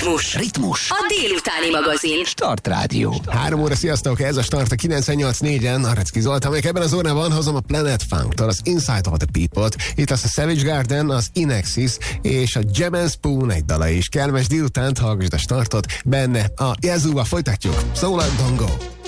Ritmus. A délutáni magazin. Start Rádió. 3 óra, sziasztok, ez a Start a 98.4-en. Arecki Zoltán, amelyek ebben az órában hozom a Planet Funk-tól az Inside of the People-t. Itt az a Savage Garden, az Inexis és a Jam and Spoon egy dala is. Kellemes délutánt, hallgassd a Startot, benne a Yazoo-val folytatjuk. So long, don't go.